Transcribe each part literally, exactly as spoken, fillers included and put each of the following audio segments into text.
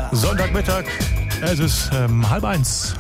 Wetter. Sonntagmittag, es ist ähm, halb eins.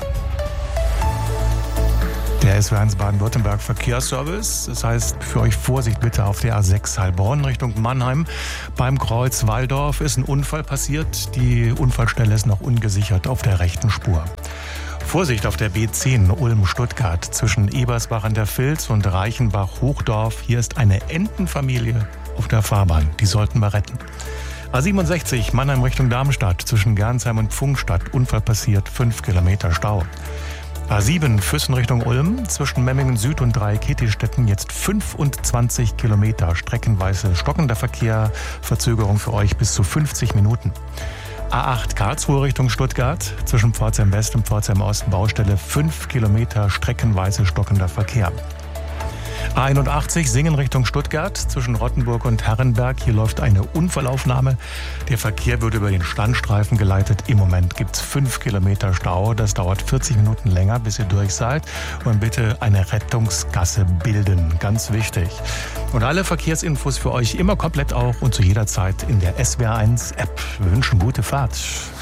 Der S W eins Baden-Württemberg Verkehrsservice. Das heißt für euch Vorsicht bitte auf der A sechs Heilbronn Richtung Mannheim. Beim Kreuz Walldorf ist ein Unfall passiert. Die Unfallstelle ist noch ungesichert auf der rechten Spur. Vorsicht auf der B zehn Ulm-Stuttgart zwischen Ebersbach an der Vils und Reichenbach-Hochdorf. Hier ist eine Entenfamilie auf der Fahrbahn. Die sollten wir retten. A siebenundsechzig Mannheim Richtung Darmstadt zwischen Gernsheim und Pfungstadt. Unfall passiert, fünf Kilometer Stau. A sieben Füssen Richtung Ulm zwischen Memmingen Süd und Dreieck-Kettistetten jetzt fünfundzwanzig Kilometer. Streckenweise stockender Verkehr, Verzögerung für euch bis zu fünfzig Minuten. A acht Karlsruhe Richtung Stuttgart zwischen Pforzheim West und Pforzheim Ost Baustelle fünf Kilometer streckenweise stockender Verkehr. A einundachtzig Singen Richtung Stuttgart zwischen Rottenburg und Herrenberg. Hier läuft eine Unfallaufnahme. Der Verkehr wird über den Standstreifen geleitet. Im Moment gibt es fünf Kilometer Stau. Das dauert vierzig Minuten länger, bis ihr durch seid. Und bitte eine Rettungsgasse bilden. Ganz wichtig. Und alle Verkehrsinfos für euch immer komplett auch und zu jeder Zeit in der S W R eins App. Wir wünschen gute Fahrt.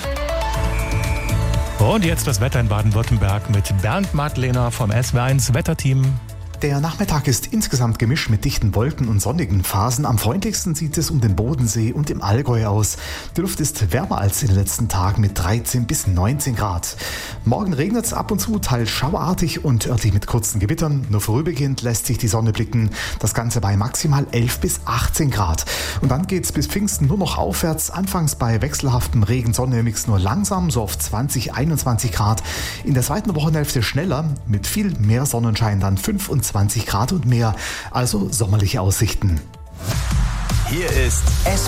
Und jetzt das Wetter in Baden-Württemberg mit Bernd Madlener vom S W R eins Wetterteam. Der Nachmittag ist insgesamt gemischt mit dichten Wolken und sonnigen Phasen. Am freundlichsten sieht es um den Bodensee und im Allgäu aus. Die Luft ist wärmer als in den letzten Tagen mit dreizehn bis neunzehn Grad. Morgen regnet es ab und zu, teils schauerartig und örtlich mit kurzen Gewittern. Nur vorübergehend lässt sich die Sonne blicken. Das Ganze bei maximal elf bis achtzehn Grad. Und dann geht es bis Pfingsten nur noch aufwärts. Anfangs bei wechselhaftem Regen-Sonne-Mix nur langsam, so auf zwanzig, einundzwanzig Grad. In der zweiten Wochenhälfte schneller, mit viel mehr Sonnenschein dann fünfundzwanzig Grad und mehr, also sommerliche Aussichten. Hier ist S